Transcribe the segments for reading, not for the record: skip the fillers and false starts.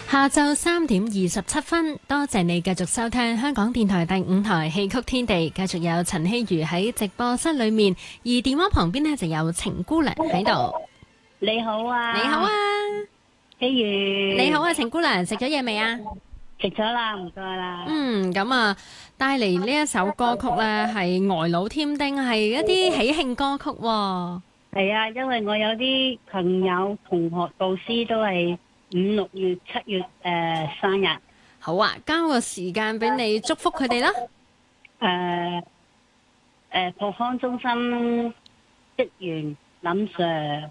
下晝3:27，多謝你繼續收聽香港電台第5台戲曲天地，繼續有陳希如喺直播室裏面，而電話旁邊呢就有程姑娘喺度。 你好啊， 你好啊， 希如。 你好啊，程姑娘，食咗嘢未啊？ 食咗啦，唔該啦。 咁啊，帶嚟呢一首歌曲呢係《呆佬添丁》，係一啲喜慶歌曲喎。 係啊，因為我有啲朋友、同學、導師都係5、6月、7月生日。 好啊，交個時間俾你祝福佢哋啦。 復康中心職員林 Sir、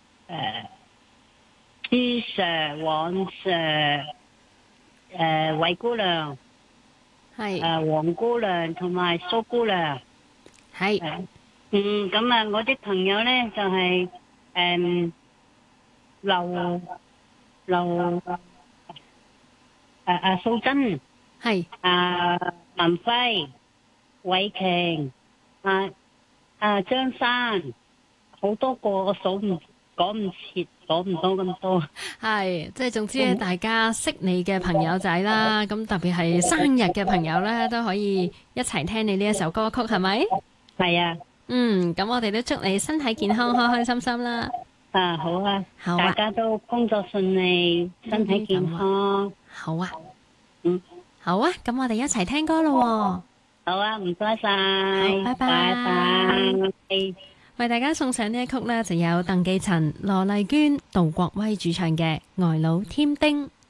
朱 Sir、黃 Sir、韋姑娘、 係黃姑娘同埋蘇姑娘。 係。 咁啊，我啲朋友咧就係素珍， 係文輝、偉瓊、張生，好多個我講唔切，講唔到咁多。 係，即係總之咧，大家識你嘅朋友仔啦，咁特別係生日嘅朋友咧，都可以一齊聽你呢一首歌曲，係咪？ 係啊。 咁我哋都祝你身體健康，開開心心啦。 好啊， 好啊， 大家都工作順利，身體健康。 好啊，好啊，咁我哋一齊聽歌咯。 好啊，唔該晒， 好，拜拜。 拜拜。 為大家送上呢一曲呢，就有鄧寄塵、羅麗娟、杜國威主唱嘅《呆佬添丁》。